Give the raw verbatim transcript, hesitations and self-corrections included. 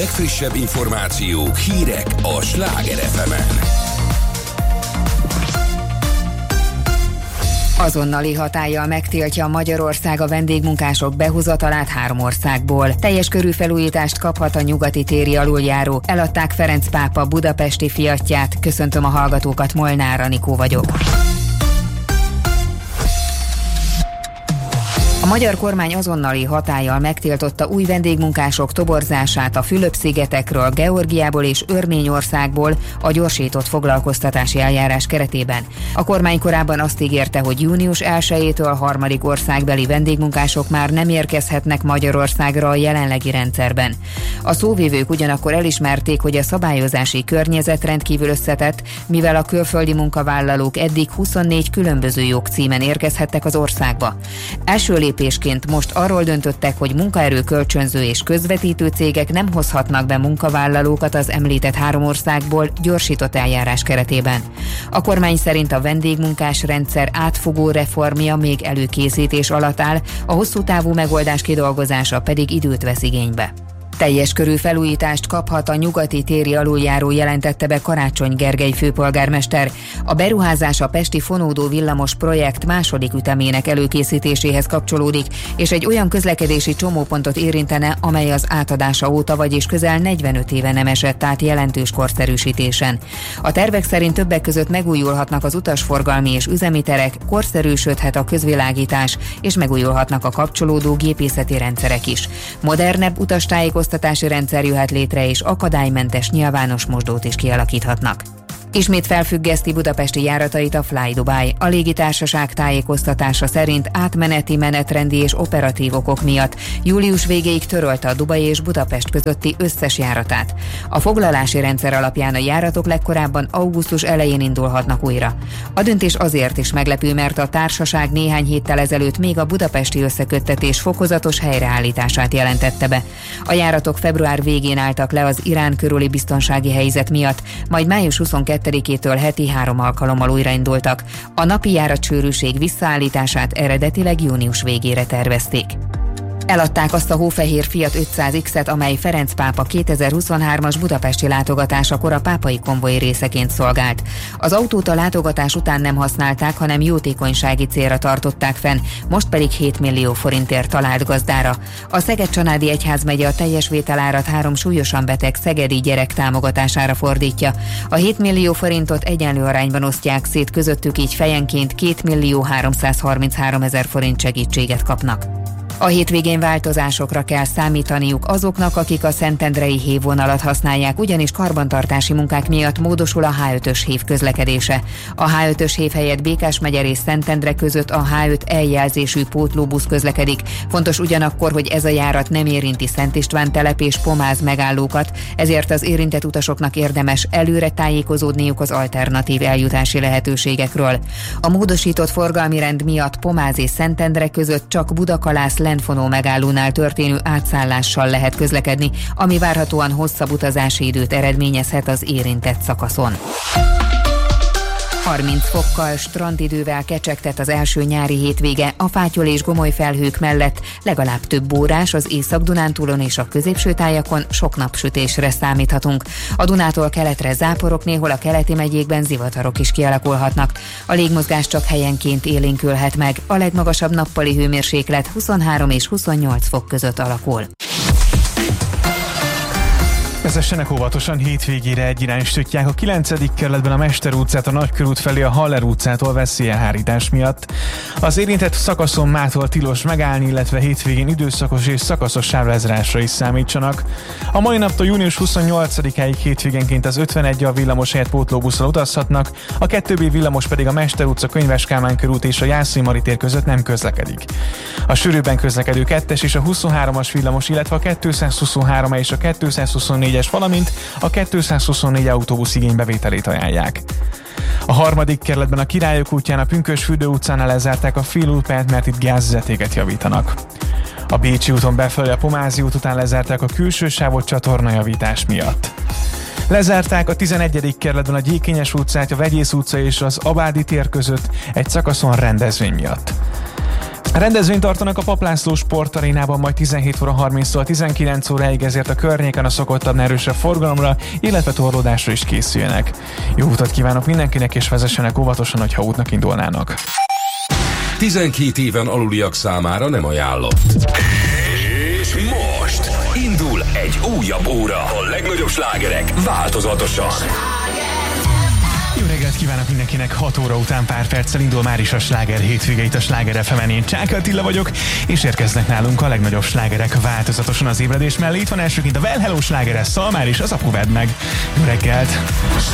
legfrissebb információk, hírek a Sláger ef emen. Azonnali hatállyal megtiltja Magyarország a vendégmunkások behozatalát három országból. Teljes körű felújítást kaphat a nyugati téri aluljáró. Eladták Ferenc pápa budapesti Fiatját. Köszöntöm a hallgatókat, Molnár Anikó vagyok. A magyar kormány azonnali hatállyal megtiltotta új vendégmunkások toborzását a Fülöp-szigetekről, Georgiából és Örményországból a gyorsított foglalkoztatási eljárás keretében. A kormány korábban azt ígérte, hogy június elsejétől harmadik országbeli vendégmunkások már nem érkezhetnek Magyarországra a jelenlegi rendszerben. A szóvivők ugyanakkor elismerték, hogy a szabályozási környezet rendkívül összetett, mivel a külföldi munkavállalók eddig huszonnégy különböző jogcímen érkezhettek az országba. Első lépésként most arról döntöttek, hogy munkaerő kölcsönző és közvetítő cégek nem hozhatnak be munkavállalókat az említett három országból gyorsított eljárás keretében. A kormány szerint a vendégmunkás rendszer átfogó reformja még előkészítés alatt áll, a hosszú távú megoldás kidolgozása pedig időt vesz igénybe. Teljes körű felújítást kaphat a nyugati téri aluljáró, jelentette be Karácsony Gergely főpolgármester. A beruházás a pesti fonódó villamos projekt második ütemének előkészítéséhez kapcsolódik, és egy olyan közlekedési csomópontot érintene, amely az átadása óta, vagyis közel negyvenöt éve nem esett át jelentős korszerűsítésen. A tervek szerint többek között megújulhatnak az utasforgalmi és üzemi terek, korszerűsödhet a közvilágítás, és megújulhatnak a kapcsolódó gépészeti rendszerek is. Modernebb utastájékoztatási rendszer jöhet létre, és akadálymentes nyilvános mosdót is kialakíthatnak. Ismét felfüggeszti budapesti járatait a Fly Dubai. A légitársaság tájékoztatása szerint átmeneti, menetrendi és operatív okok miatt július végéig törölte a Dubai és Budapest közötti összes járatát. A foglalási rendszer alapján a járatok legkorábban augusztus elején indulhatnak újra. A döntés azért is meglepő, mert a társaság néhány héttel ezelőtt még a budapesti összeköttetés fokozatos helyreállítását jelentette be. A járatok február végén álltak le az Irán körüli biztonsági helyzet miatt, majd május huszonkettedikétől heti három alkalommal újraindultak. A napi járatsűrűség visszaállítását eredetileg június végére tervezték. Eladták azt a hófehér Fiat ötszáz iksz-et, amely Ferenc pápa kétezer-huszonhármas budapesti látogatásakor a pápai konvoj részeként szolgált. Az autót a látogatás után nem használták, hanem jótékonysági célra tartották fenn, most pedig hét millió forintért talált gazdára. A Szeged-Csanádi Egyházmegye a teljes vételárat három súlyosan beteg szegedi gyerek támogatására fordítja. A hét millió forintot egyenlő arányban osztják szét közöttük, így fejenként két millió háromszázharminchárom ezer forint segítséget kapnak. A hétvégén változásokra kell számítaniuk azoknak, akik a szentendrei hévvonalat használják, ugyanis karbantartási munkák miatt módosul a há ötös hév közlekedése. A há ötös hév helyett Békás megye és Szentendre között a há öt E jelzésű pótlóbusz közlekedik. Fontos ugyanakkor, hogy ez a járat nem érinti Szent István telep és Pomáz megállókat, ezért az érintett utasoknak érdemes előre tájékozódniuk az alternatív eljutási lehetőségekről. A módosított forgalmi rend miatt Pomáz és Szentendre között csak Budakalász Lentfonó megállónál történő átszállással lehet közlekedni, ami várhatóan hosszabb utazási időt eredményezhet az érintett szakaszon. harminc fokkal, strandidővel kecsegtet az első nyári hétvége, a fátyol és gomoly felhők mellett legalább több órás, az Észak-Dunántúlon és a középső tájakon sok napsütésre számíthatunk. A Dunától keletre záporok, néhol a keleti megyékben zivatarok is kialakulhatnak. A légmozgás csak helyenként élénkülhet meg, a legmagasabb nappali hőmérséklet huszonhárom és huszonnyolc fok között alakul. Vezessenek óvatosan, hétvégére egyiránysütják a kilencedik kerületben a Mester utcát a Nagykörút felé a Haller utcától veszélyelhárítás miatt. Az érintett szakaszon mától tilos megállni, illetve hétvégén időszakos és szakaszos sávlezárásra is számítsanak. A mai naptól június huszonnyolcadikáig hétvégenként az ötvenegy a villamos helyett pótlóbusszal utazhatnak, a kettő B villamos pedig a Mester utca, Könyves Kálmán körút és a Jászai Mari tér között nem közlekedik. A sűrűbben közlekedő kettes és a huszonhármas villamos, illetve a kétszázhuszonhárom és a kétszázhuszonnégyes, valamint a kétszázhuszonnégy autóbusz igénybevételét ajánlják. A harmadik kerületben a Királyok útján a Pünkösdfürdő utcánál lezárták a félútpályát, mert itt gázvezetéket javítanak. A Bécsi úton befelé a Pomázi út után lezárták a külső sávot csatornajavítás miatt. Lezárták a tizenegyedik kerületben a Gyékényes utcát, a Vegyész utca és az Abádi tér között egy szakaszon rendezvény miatt. Rendezvényt tartanak a Papp László Sportarénában majd tizenhét óra harminctól tizenkilenc óráig, ezért a környéken a szokottabb erősebb forgalomra, illetve torlódásra is készüljenek. Jó utat kívánok mindenkinek, és vezessenek óvatosan, hogyha útnak indulnának. tizenkét éven aluliak számára nem ajánlott. És most indul egy újabb óra. A legnagyobb slágerek változatosan. Jó reggelt kívánok mindenkinek, hat óra után pár perccel indul már is a Sláger hétvége itt a Sláger ef emen. Én Csáky Attila vagyok, és érkeznek nálunk a legnagyobb slágerek változatosan az ébredés mellé. Itt van elsőként a Well Hello slágere, Szalmár és az Apu Vedd Meg. Jó reggelt!